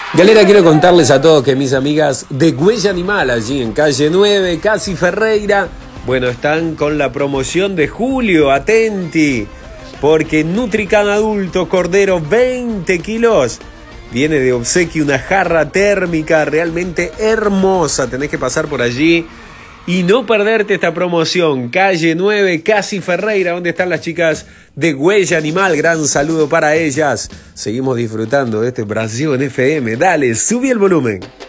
Galera, quiero contarles a todos que mis amigas de Huella Animal, allí en calle 9, casi Ferreira, bueno, están con la promoción de julio, atenti, porque Nutrican Adulto Cordero 20 kilos, viene de obsequio una jarra térmica realmente hermosa, tenés que pasar por allí y no perderte esta promoción, calle 9, casi Ferreira, donde están las chicas de Huella Animal. Gran saludo para ellas. Seguimos disfrutando de este Brasil en FM. Dale, subí el volumen.